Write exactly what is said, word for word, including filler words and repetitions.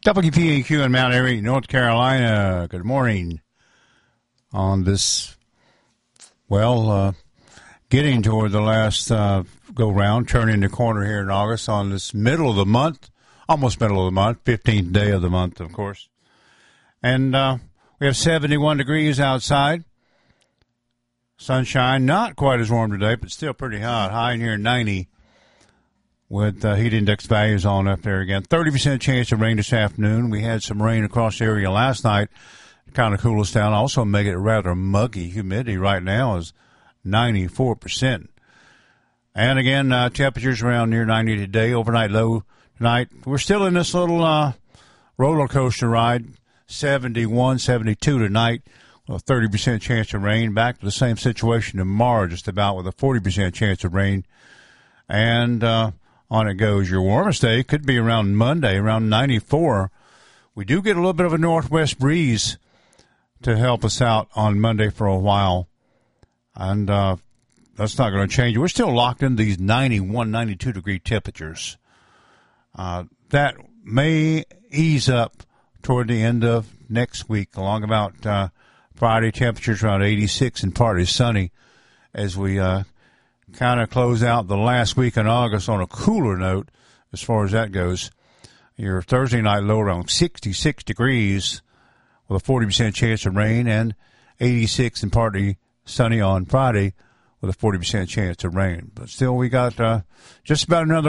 W P A Q in Mount Airy, North Carolina. Good morning. On this, well, uh, getting toward the last uh, go-round, turning the corner here in August on this middle of the month, almost middle of the month, fifteenth day of the month, of course. And uh, we have seventy-one degrees outside. Sunshine, not quite as warm today, but still pretty hot. High near ninety with uh, heat index values on up there again. thirty percent chance of rain this afternoon. We had some rain across the area last night. Kind of cool us down. Also make it rather muggy. Humidity right now is ninety-four percent. And again, uh, temperatures around near ninety today. Overnight low tonight. We're still in this little uh, roller coaster ride. seventy-one, seventy-two tonight. Well, thirty percent chance of rain. Back to the same situation tomorrow, just about with a forty percent chance of rain. And uh, on it goes. Your warmest day could be around Monday, around ninety-four. We do get a little bit of a northwest breeze to help us out on Monday for a while. And uh, that's not going to change. We're still locked in these ninety-one, ninety-two degree temperatures. Uh, that may ease up toward the end of next week, along about uh, Friday, temperatures around eighty-six and partly sunny as we uh, kind of close out the last week in August on a cooler note as far as that goes. Your Thursday night low around sixty-six degrees with a forty percent chance of rain, and eighty-six and partly sunny on Friday with a forty percent chance of rain. But still, we got uh, just about another